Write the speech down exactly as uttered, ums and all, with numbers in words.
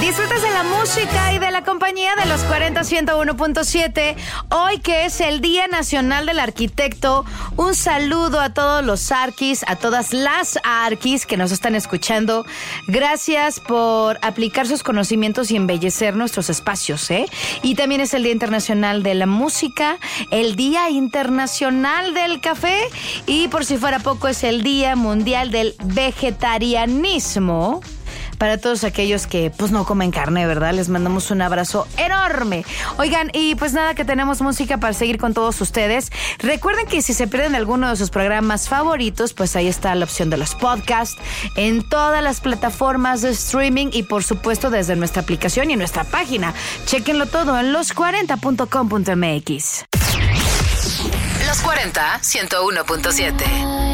disfrutas de la música y de la compañía de los cuarenta ciento uno punto siete. Hoy que es el Día Nacional del Arquitecto, un saludo a todos los arquis, a todas las arquis que nos están escuchando. Gracias por aplicar sus conocimientos y embellecer nuestros espacios, ¿eh? Y también es el Día Internacional de la Música, el Día Internacional del Café y, por si fuera poco, es el Día Mundial del Vegetarianismo. Para todos aquellos que pues no comen carne, ¿verdad? Les mandamos un abrazo enorme. Oigan, y pues nada, que tenemos música para seguir con todos ustedes. Recuerden que si se pierden alguno de sus programas favoritos, pues ahí está la opción de los podcasts en todas las plataformas de streaming y por supuesto desde nuestra aplicación y nuestra página. Chéquenlo todo en los cuarenta punto com punto m x. Los cuarenta, ciento uno punto siete.